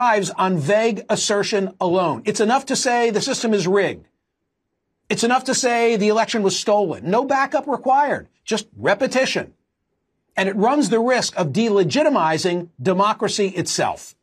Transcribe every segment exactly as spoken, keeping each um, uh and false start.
thrives on vague assertion alone. It's enough to say the system is rigged. It's enough to say the election was stolen. No backup required, just repetition. And it runs the risk of delegitimizing democracy itself.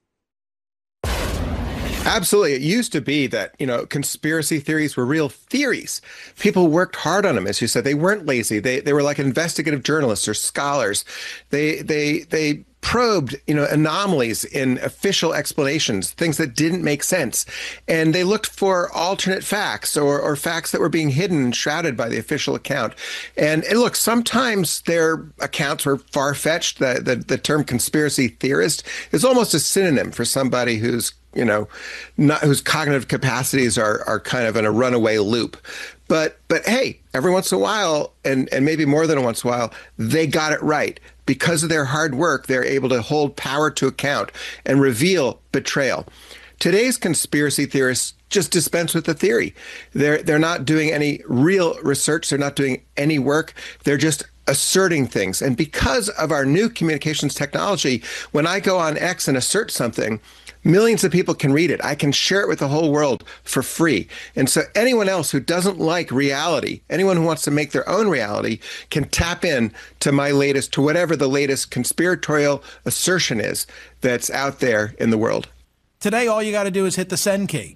Absolutely. It used to be that, you know, conspiracy theories were real theories. People worked hard on them, as you said. They weren't lazy. They they were like investigative journalists or scholars. They they they probed, you know, anomalies in official explanations, things that didn't make sense. And they looked for alternate facts or, or facts that were being hidden and shrouded by the official account. And, and look, sometimes their accounts were far-fetched. The, the, the term conspiracy theorist is almost a synonym for somebody who's, you know, not, whose cognitive capacities are, are kind of in a runaway loop. But, but hey, every once in a while, and, and maybe more than once in a while, they got it right. Because of their hard work, they're able to hold power to account and reveal betrayal. Today's conspiracy theorists just dispense with the theory. They're they're not doing any real research. They're not doing any work. They're just asserting things. And because of our new communications technology, when I go on X and assert something, millions of people can read it. I can share it with the whole world for free. And so anyone else who doesn't like reality, anyone who wants to make their own reality, can tap in to my latest, to whatever the latest conspiratorial assertion is that's out there in the world. Today, all you got to do is hit the send key.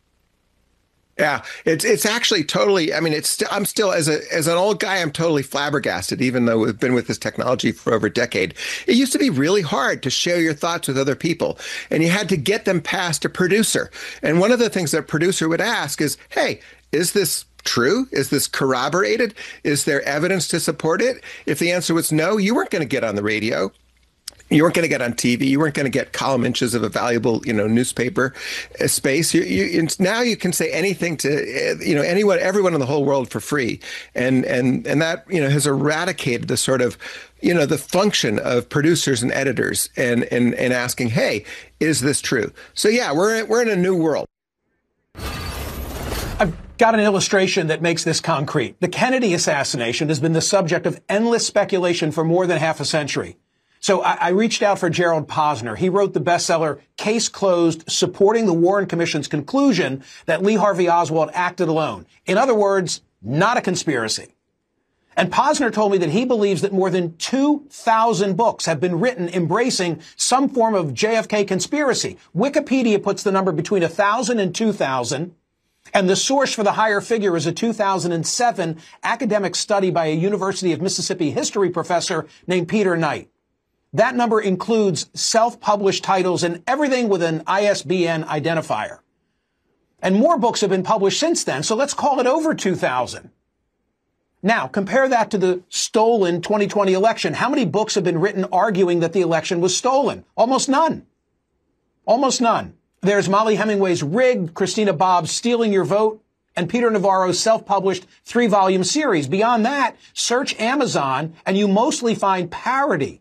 Yeah, it's it's actually totally. I mean, it's st- I'm still as a as an old guy, I'm totally flabbergasted. Even though we've been with this technology for over a decade, it used to be really hard to share your thoughts with other people, and you had to get them past a producer. And one of the things that a producer would ask is, "Hey, is this true? Is this corroborated? Is there evidence to support it?" If the answer was no, you weren't going to get on the radio. You weren't going to get on T V. You weren't going to get column inches of a valuable, you know, newspaper space. You, you, now you can say anything to, you know, anyone, everyone in the whole world for free, and and and that, you know, has eradicated the sort of, you know, the function of producers and editors, and and and asking, hey, is this true? So yeah, we're we're in a new world. I've got an illustration that makes this concrete. The Kennedy assassination has been the subject of endless speculation for more than half a century. So I, I reached out for Gerald Posner. He wrote the bestseller Case Closed, supporting the Warren Commission's conclusion that Lee Harvey Oswald acted alone. In other words, not a conspiracy. And Posner told me that he believes that more than two thousand books have been written embracing some form of J F K conspiracy. Wikipedia puts the number between one thousand and two thousand. And the source for the higher figure is a two thousand seven academic study by a University of Mississippi history professor named Peter Knight. That number includes self-published titles and everything with an I S B N identifier. And more books have been published since then, so let's call it over two thousand. Now, compare that to the stolen twenty twenty election. How many books have been written arguing that the election was stolen? Almost none. Almost none. There's Molly Hemingway's Rigged, Christina Bobb's Stealing Your Vote, and Peter Navarro's self-published three-volume series. Beyond that, search Amazon, and you mostly find parody,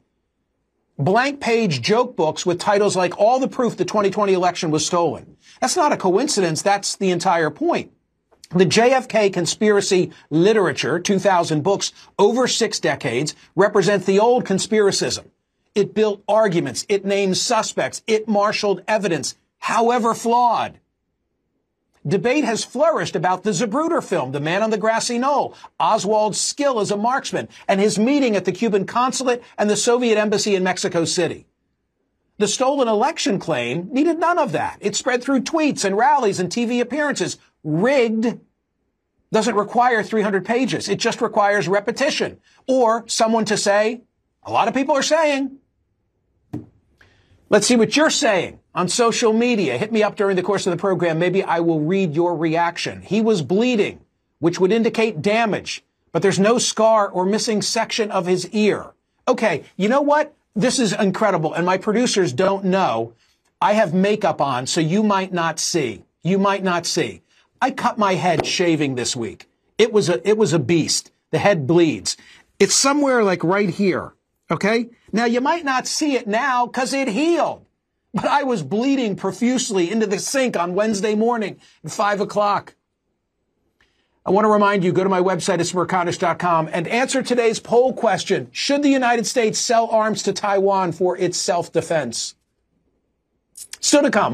blank page joke books with titles like All the Proof the twenty twenty election was stolen. That's not a coincidence. That's the entire point. The J F K conspiracy literature, two thousand books over six decades, represents the old conspiracism. It built arguments. It named suspects. It marshaled evidence, however flawed. Debate has flourished about the Zapruder film, The Man on the Grassy Knoll, Oswald's skill as a marksman, and his meeting at the Cuban consulate and the Soviet embassy in Mexico City. The stolen election claim needed none of that. It spread through tweets and rallies and T V appearances. Rigged doesn't require three hundred pages. It just requires repetition or someone to say, a lot of people are saying. Let's see what you're saying on social media. Hit me up during the course of the program. Maybe I will read your reaction. He was bleeding, which would indicate damage, but there's no scar or missing section of his ear. Okay, you know what? This is incredible, and my producers don't know. I have makeup on, so you might not see. You might not see. I cut my head shaving this week. It was a, it was a beast. The head bleeds. It's somewhere like right here. Okay? Now, you might not see it now because it healed. But I was bleeding profusely into the sink on Wednesday morning at five o'clock. I want to remind you, go to my website at smerconish dot com and answer today's poll question. Should the United States sell arms to Taiwan for its self-defense? Still to come.